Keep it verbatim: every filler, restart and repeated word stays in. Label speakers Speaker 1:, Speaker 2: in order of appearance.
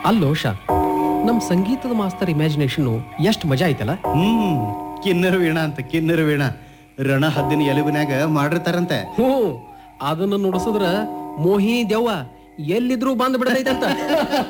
Speaker 1: ಅಲ್ಲೋ ಶಾ, ನಮ್ ಸಂಗೀತದ ಮಾಸ್ತರ್ ಇಮ್ಯಾಜಿನೇಷನ್ ಎಷ್ಟ್ ಮಜಾ ಐತಲ್ಲ.
Speaker 2: ಹ್ಮ್ ಕಿನ್ನರ ವೀಣ ಅಂತ ಕಿನ್ನರ ವೀಣ ರಣ ಹದ್ದಿನ ಎಲುಬಿನ್ಯಾಗ ಮಾಡಿರ್ತಾರಂತೆ.
Speaker 1: ಹ್ಞೂ, ಅದನ್ನ ನುಡಿಸಿದ್ರ ಮೋಹಿ ದೆವ್ವ ಎಲ್ಲಿದ್ರು ಬಂದ್ ಬಿಡತೈತಂತ.